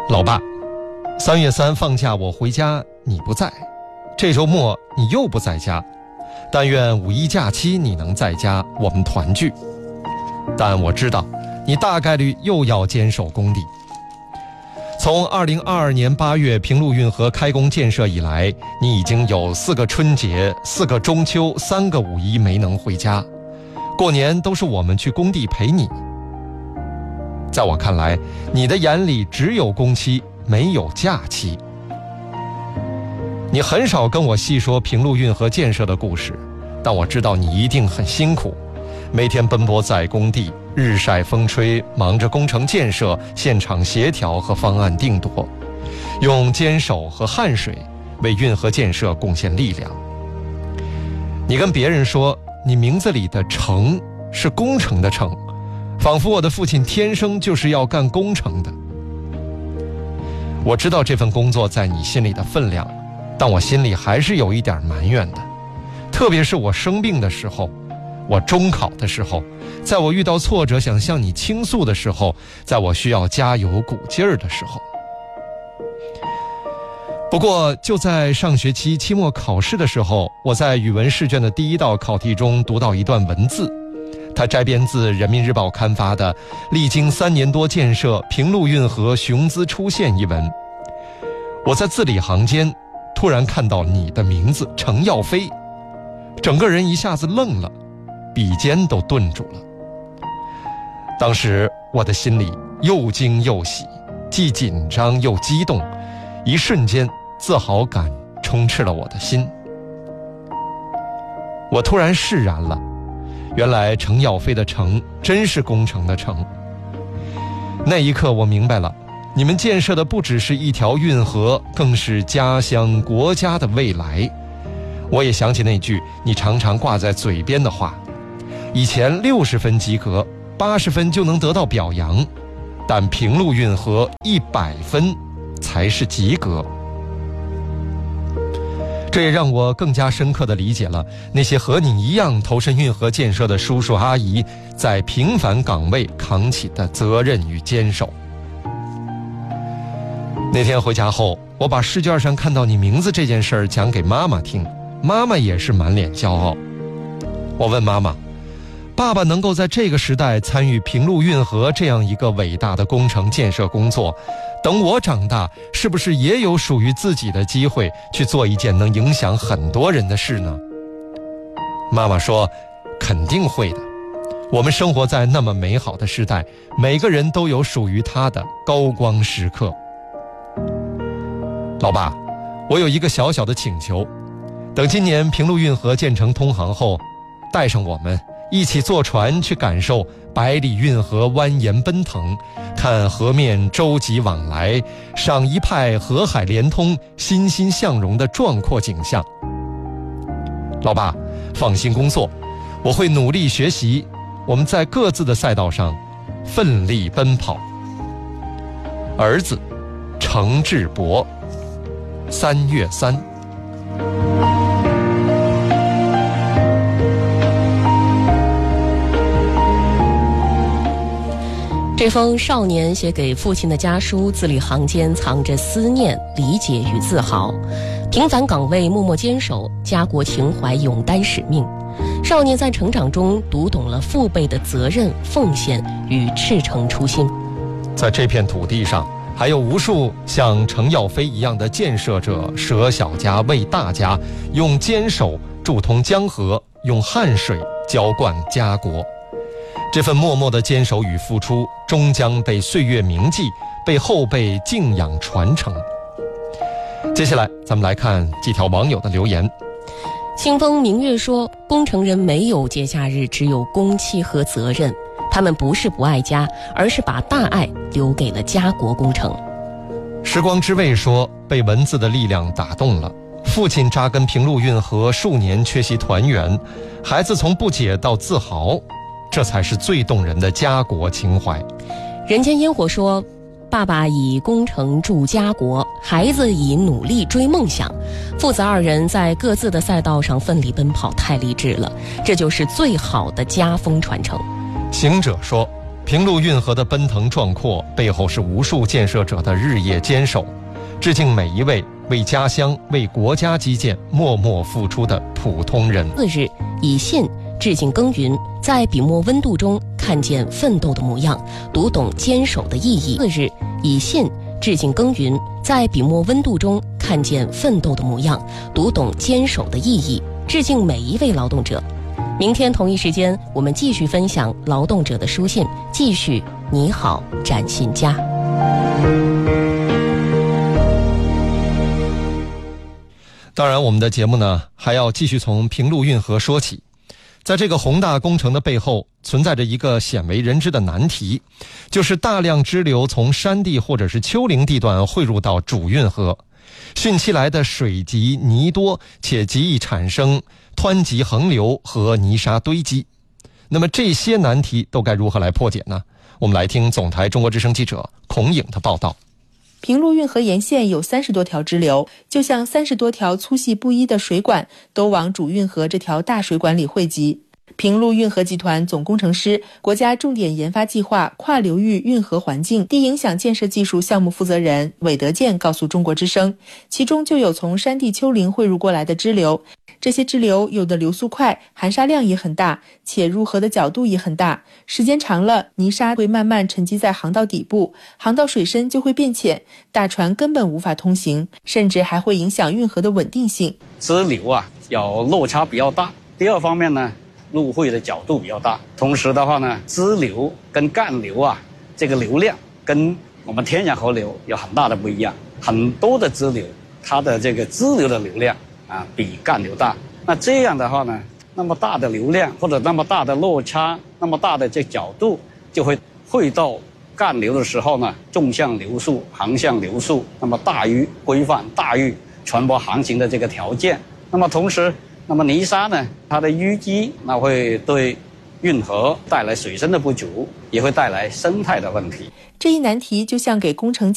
老爸，3月3放假我回家你不在，这周末你又不在家，但愿5一假期你能在家，我们团聚。但我知道你大概率又要坚守工地。从2022年8月平陆运河开工建设以来，你已经有4个春节、4个中秋、3个5一没能回家，过年都是我们去工地陪你。在我看来，你的眼里只有工期，没有假期。你很少跟我细说平陆运河建设的故事，但我知道你一定很辛苦，每天奔波在工地，日晒风吹，忙着工程建设、现场协调和方案定夺，用坚守和汗水为运河建设贡献力量。你跟别人说，你名字里的程是工程的程，仿佛我的父亲天生就是要干工程的。我知道这份工作在你心里的分量，但我心里还是有一点埋怨的，特别是我生病的时候，我中考的时候，在我遇到挫折想向你倾诉的时候，在我需要加油鼓劲儿的时候。不过就在上学期期末考试的时候，我在语文试卷的第1道考题中读到一段文字，它摘编自人民日报刊发的历经3年多建设，平陆运河雄姿出现一文。我在字里行间突然看到你的名字程耀飞，整个人一下子愣了，笔尖都顿住了。当时我的心里又惊又喜，既紧张又激动，一瞬间自豪感充斥了我的心。我突然释然了，原来程耀飞的程真是工程的程。那一刻我明白了，你们建设的不只是一条运河，更是家乡国家的未来。我也想起那句你常常挂在嘴边的话，以前60分及格，80分就能得到表扬，但平陆运河100分才是及格。这也让我更加深刻地理解了那些和你一样投身运河建设的叔叔阿姨在平凡岗位扛起的责任与坚守。那天回家后，我把试卷上看到你名字这件事儿讲给妈妈听，妈妈也是满脸骄傲。我问妈妈，爸爸能够在这个时代参与平陆运河这样一个伟大的工程建设工作，等我长大，是不是也有属于自己的机会去做一件能影响很多人的事呢？妈妈说，肯定会的。我们生活在那么美好的时代，每个人都有属于他的高光时刻。老爸，我有一个小小的请求，等今年平陆运河建成通航后，带上我们一起坐船去感受百里运河蜿蜒奔腾，看河面舟楫往来，赏一派河海连通、欣欣向荣的壮阔景象。老爸，放心工作，我会努力学习，我们在各自的赛道上奋力奔跑。儿子程志博，3月3。 这封少年写给父亲的家书，字里行间藏着思念、理解与自豪。平凡岗位默默坚守，家国情怀永担使命。少年在成长中读懂了父辈的责任、奉献与赤诚初心。 在这片土地上，还有无数像程耀飞一样的建设者，舍小家为大家，用坚守注通江河，用汗水浇灌家国。这份默默的坚守与付出，终将被岁月铭记，被后辈敬仰传承。接下来咱们来看几条网友的留言。 清风明月说，工程人没有节假日，只有工期和责任。他们不是不爱家，而是把大爱留给了家国工程。 时光之味说，被文字的力量打动了。父亲扎根平陆运河数年，缺席团圆，孩子从不解到自豪，这才是最动人的家国情怀。 人间烟火说，爸爸以工程助家国，孩子以努力追梦想，父子2人在各自的赛道上奋力奔跑，太励志了，这就是最好的家风传承。 行者说， 平陆运河的奔腾壮阔背后是无数建设者的日夜坚守，致敬每一位为家乡、为国家基建默默付出的普通人。 4日，以信致敬耕耘，在笔墨温度中看见奋斗的模样，读懂坚守的意义。4日，以信致敬耕耘，在笔墨温度中看见奋斗的模样，读懂坚守的意义，致敬每一位劳动者。明天同一时间，我们继续分享劳动者的书信，继续你好展信佳。 当然，我们的节目呢，还要继续从平陆运河说起。在这个宏大工程的背后，存在着一个鲜为人知的难题，就是大量支流从山地或者是丘陵地段汇入到主运河，汛期来的水急泥多，且极易产生湍急横流和泥沙堆积。那么这些难题都该如何来破解呢？我们来听总台中国之声记者孔颖的报道。 平陆运河沿线有30多条支流，就像30多条粗细不一的水管，都往主运河这条大水管里汇集。平陆运河集团总工程师、国家重点研发计划跨流域运河环境低影响建设技术项目负责人韦德建告诉中国之声，其中就有从山地丘陵汇入过来的支流。这些支流有的流速快，含沙量也很大，且入河的角度也很大，时间长了，泥沙会慢慢沉积在航道底部，航道水深就会变浅，大船根本无法通行，甚至还会影响运河的稳定性。 支流有落差比较大，第二方面呢，入汇的角度比较大，同时的话呢，支流跟干流这个流量跟我们天然河流有很大的不一样，很多的支流它的这个支流的流量比干流大，那这样的话呢，那么大的流量或者那么大的落差，那么大的这角度，就会汇到干流的时候呢，纵向流速、航向流速那么大于规范、大于船舶航行的这个条件，那么同时那么泥沙呢，它的淤积那会对运河带来水深的不足，也会带来生态的问题。 这一难题就像给工程